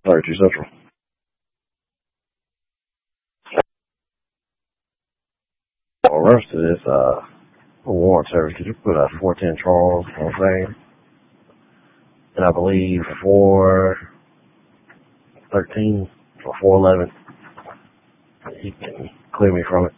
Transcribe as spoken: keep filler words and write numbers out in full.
thirty-two Central. Arrested is uh, a warrant service. Could you put a four ten Charles on thing? And I believe four thirteen or four eleven. He can clear me from it.